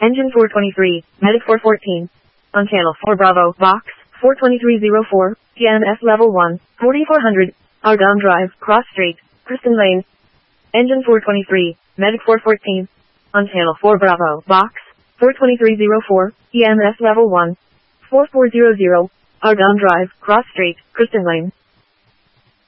Engine 423, Medic 414. On channel 4 Bravo, box, 42304, PMS level 1, 4400, Argonne Drive, Cross Street, Kristen Lane. Engine 423, Medic 414. On channel 4 Bravo, box, 42304, EMS level 1, 4400, Argonne Drive, Cross Street, Kristen Lane.